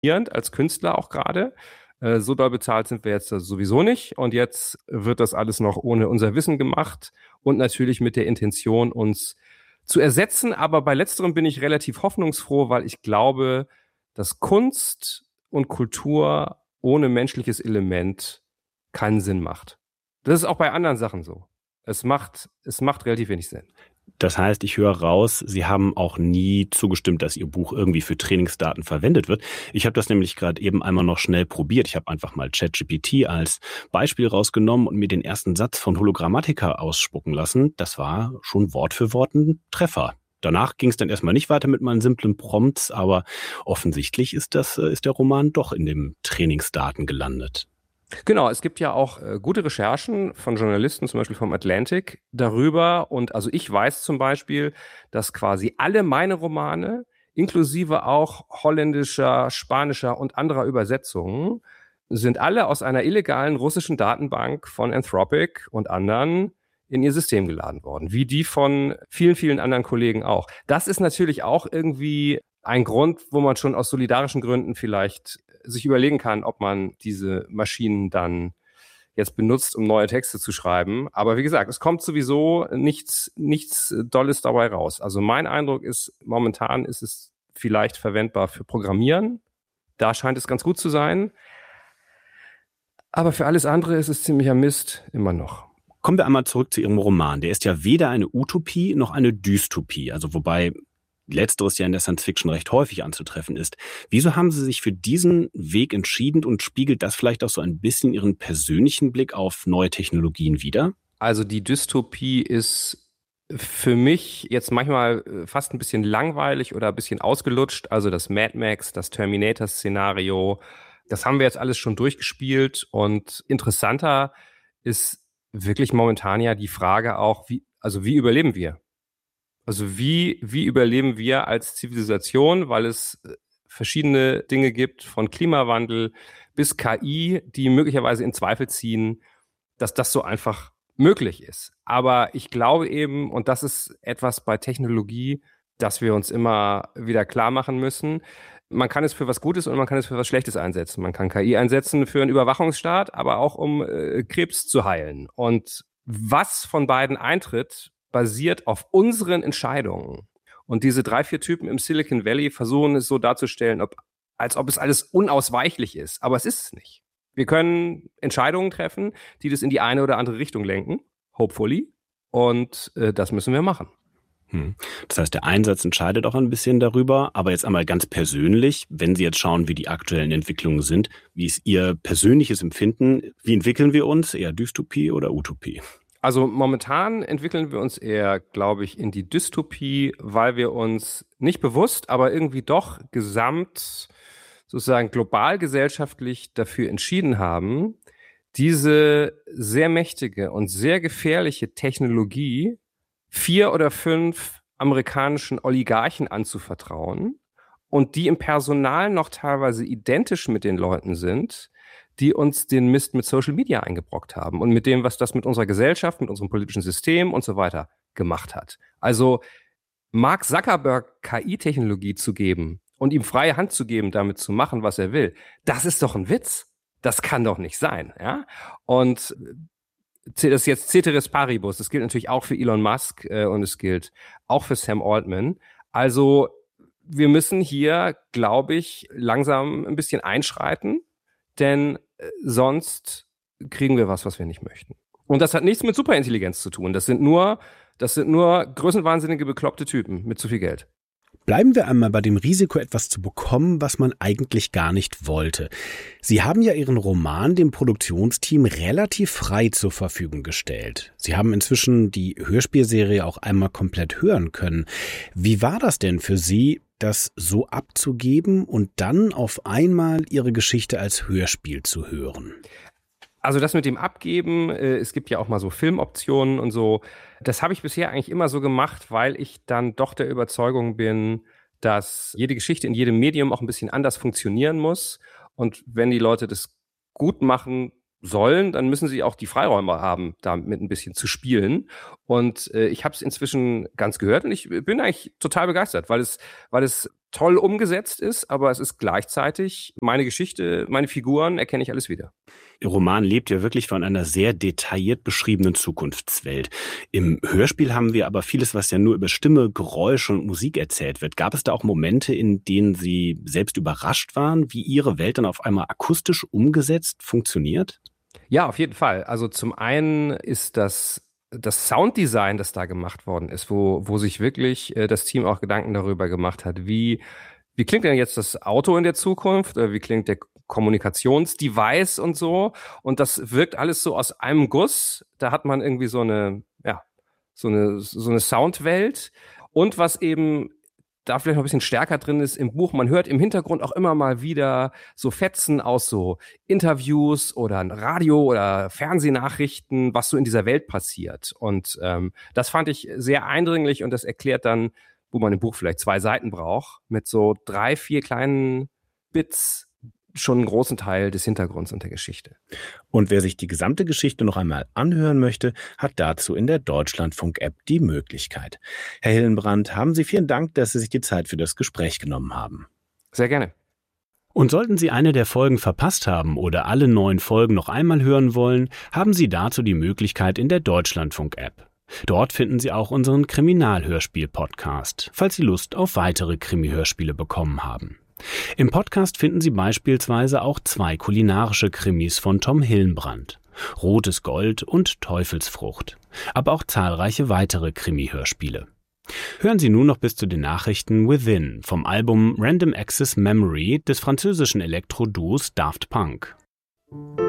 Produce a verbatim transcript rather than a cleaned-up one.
als Künstler auch gerade. Äh, so doll bezahlt sind wir jetzt sowieso nicht. Und jetzt wird das alles noch ohne unser Wissen gemacht und natürlich mit der Intention, uns zu ersetzen. Aber bei letzterem bin ich relativ hoffnungsfroh, weil ich glaube, dass Kunst und Kultur ohne menschliches Element keinen Sinn macht. Das ist auch bei anderen Sachen so. Es macht, es macht relativ wenig Sinn. Das heißt, ich höre raus, Sie haben auch nie zugestimmt, dass Ihr Buch irgendwie für Trainingsdaten verwendet wird. Ich habe das nämlich gerade eben einmal noch schnell probiert. Ich habe einfach mal ChatGPT als Beispiel rausgenommen und mir den ersten Satz von Hologrammatica ausspucken lassen. Das war schon Wort für Wort ein Treffer. Danach ging es dann erstmal nicht weiter mit meinen simplen Prompts, aber offensichtlich ist das, ist der Roman doch in den Trainingsdaten gelandet. Genau, es gibt ja auch äh, gute Recherchen von Journalisten, zum Beispiel vom Atlantic, darüber. Und also ich weiß zum Beispiel, dass quasi alle meine Romane, inklusive auch holländischer, spanischer und anderer Übersetzungen, sind alle aus einer illegalen russischen Datenbank von Anthropic und anderen in ihr System geladen worden, wie die von vielen, vielen anderen Kollegen auch. Das ist natürlich auch irgendwie ein Grund, wo man schon aus solidarischen Gründen vielleicht sich überlegen kann, ob man diese Maschinen dann jetzt benutzt, um neue Texte zu schreiben. Aber wie gesagt, es kommt sowieso nichts, nichts Dolles dabei raus. Also mein Eindruck ist, momentan ist es vielleicht verwendbar für Programmieren. Da scheint es ganz gut zu sein. Aber für alles andere ist es ziemlicher Mist immer noch. Kommen wir einmal zurück zu Ihrem Roman. Der ist ja weder eine Utopie noch eine Dystopie. Also wobei Letzteres ja in der Science-Fiction recht häufig anzutreffen ist. Wieso haben Sie sich für diesen Weg entschieden und spiegelt das vielleicht auch so ein bisschen Ihren persönlichen Blick auf neue Technologien wider? Also die Dystopie ist für mich jetzt manchmal fast ein bisschen langweilig oder ein bisschen ausgelutscht. Also das Mad Max, das Terminator-Szenario, das haben wir jetzt alles schon durchgespielt. Und interessanter ist wirklich momentan ja die Frage auch, wie, also wie überleben wir? Also wie, wie überleben wir als Zivilisation, weil es verschiedene Dinge gibt, von Klimawandel bis K I, die möglicherweise in Zweifel ziehen, dass das so einfach möglich ist. Aber ich glaube eben, und das ist etwas bei Technologie, dass wir uns immer wieder klar machen müssen, man kann es für was Gutes und man kann es für was Schlechtes einsetzen. Man kann K I einsetzen für einen Überwachungsstaat, aber auch um äh, Krebs zu heilen. Und was von beiden eintritt, basiert auf unseren Entscheidungen. Und diese drei, vier Typen im Silicon Valley versuchen es so darzustellen, ob, als ob es alles unausweichlich ist. Aber es ist es nicht. Wir können Entscheidungen treffen, die das in die eine oder andere Richtung lenken, hopefully. Und äh, das müssen wir machen. Hm. Das heißt, der Einsatz entscheidet auch ein bisschen darüber. Aber jetzt einmal ganz persönlich, wenn Sie jetzt schauen, wie die aktuellen Entwicklungen sind, wie ist Ihr persönliches Empfinden? Wie entwickeln wir uns? Eher Dystopie oder Utopie? Also momentan entwickeln wir uns eher, glaube ich, in die Dystopie, weil wir uns nicht bewusst, aber irgendwie doch gesamt, sozusagen global gesellschaftlich dafür entschieden haben, diese sehr mächtige und sehr gefährliche Technologie vier oder fünf amerikanischen Oligarchen anzuvertrauen und die im Personal noch teilweise identisch mit den Leuten sind, die uns den Mist mit Social Media eingebrockt haben und mit dem, was das mit unserer Gesellschaft, mit unserem politischen System und so weiter gemacht hat. Also Mark Zuckerberg K I-Technologie zu geben und ihm freie Hand zu geben, damit zu machen, was er will, das ist doch ein Witz. Das kann doch nicht sein, ja? Und das ist jetzt Ceteris Paribus. Das gilt natürlich auch für Elon Musk äh, und es gilt auch für Sam Altman. Also wir müssen hier, glaube ich, langsam ein bisschen einschreiten, denn äh, sonst kriegen wir was, was wir nicht möchten. Und das hat nichts mit Superintelligenz zu tun. Das sind nur, das sind nur größenwahnsinnige, bekloppte Typen mit zu viel Geld. Bleiben wir einmal bei dem Risiko, etwas zu bekommen, was man eigentlich gar nicht wollte. Sie haben ja Ihren Roman dem Produktionsteam relativ frei zur Verfügung gestellt. Sie haben inzwischen die Hörspielserie auch einmal komplett hören können. Wie war das denn für Sie, das so abzugeben und dann auf einmal Ihre Geschichte als Hörspiel zu hören? Also das mit dem Abgeben, äh, es gibt ja auch mal so Filmoptionen und so, das habe ich bisher eigentlich immer so gemacht, weil ich dann doch der Überzeugung bin, dass jede Geschichte in jedem Medium auch ein bisschen anders funktionieren muss. Und wenn die Leute das gut machen sollen, dann müssen sie auch die Freiräume haben, damit ein bisschen zu spielen. Und äh, ich habe es inzwischen ganz gehört und ich bin eigentlich total begeistert, weil es, weil es toll umgesetzt ist, aber es ist gleichzeitig meine Geschichte, meine Figuren, erkenne ich alles wieder. Ihr Roman lebt ja wirklich von einer sehr detailliert beschriebenen Zukunftswelt. Im Hörspiel haben wir aber vieles, was ja nur über Stimme, Geräusch und Musik erzählt wird. Gab es da auch Momente, in denen Sie selbst überrascht waren, wie Ihre Welt dann auf einmal akustisch umgesetzt funktioniert? Ja, auf jeden Fall. Also zum einen ist das das Sounddesign, das da gemacht worden ist, wo, wo sich wirklich äh, das Team auch Gedanken darüber gemacht hat, wie, wie klingt denn jetzt das Auto in der Zukunft, äh, wie klingt der Kommunikationsdevice und so. Und das wirkt alles so aus einem Guss. Da hat man irgendwie so eine, ja, so eine, so eine Soundwelt. Und was eben da vielleicht noch ein bisschen stärker drin ist im Buch, man hört im Hintergrund auch immer mal wieder so Fetzen aus so Interviews oder Radio- oder Fernsehnachrichten, was so in dieser Welt passiert. Und ähm, das fand ich sehr eindringlich und das erklärt dann, wo man im Buch vielleicht zwei Seiten braucht, mit so drei, vier kleinen Bits schon einen großen Teil des Hintergrunds und der Geschichte. Und wer sich die gesamte Geschichte noch einmal anhören möchte, hat dazu in der Deutschlandfunk-App die Möglichkeit. Herr Hillenbrand, haben Sie vielen Dank, dass Sie sich die Zeit für das Gespräch genommen haben. Sehr gerne. Und sollten Sie eine der Folgen verpasst haben oder alle neun Folgen noch einmal hören wollen, haben Sie dazu die Möglichkeit in der Deutschlandfunk-App. Dort finden Sie auch unseren Kriminalhörspiel-Podcast, falls Sie Lust auf weitere Krimi-Hörspiele bekommen haben. Im Podcast finden Sie beispielsweise auch zwei kulinarische Krimis von Tom Hillenbrand, Rotes Gold und Teufelsfrucht, aber auch zahlreiche weitere Krimi-Hörspiele. Hören Sie nun noch bis zu den Nachrichten Within vom Album Random Access Memory des französischen Elektro-Duos Daft Punk.